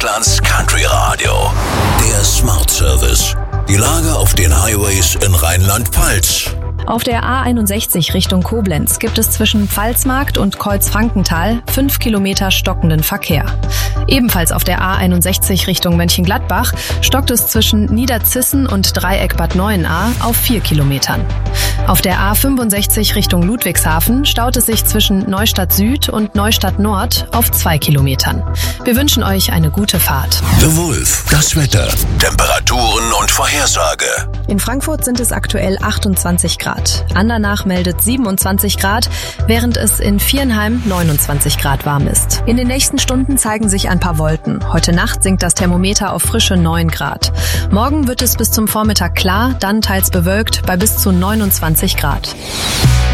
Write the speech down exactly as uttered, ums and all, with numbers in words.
Rheinland-Pfalz Country Radio. Der Smart Service. Die Lage auf den Highways in Rheinland-Pfalz. Auf der A einundsechzig Richtung Koblenz gibt es zwischen Pfalzmarkt und Kreuz-Frankenthal fünf Kilometer stockenden Verkehr. Ebenfalls auf der A einundsechzig Richtung Mönchengladbach stockt es zwischen Niederzissen und Dreieck Bad Neuenahr auf vier Kilometern. Auf der A fünfundsechzig Richtung Ludwigshafen staut es sich zwischen Neustadt Süd und Neustadt Nord auf zwei Kilometern. Wir wünschen euch eine gute Fahrt. The Wolf, das Wetter, Temperaturen und Vorhersage. In Frankfurt sind es aktuell achtundzwanzig Grad. Andernach meldet siebenundzwanzig Grad, während es in Viernheim neunundzwanzig Grad warm ist. In den nächsten Stunden zeigen sich ein paar Wolken. Heute Nacht sinkt das Thermometer auf frische neun Grad. Morgen wird es bis zum Vormittag klar, dann teils bewölkt bei bis zu neunundzwanzig Grad.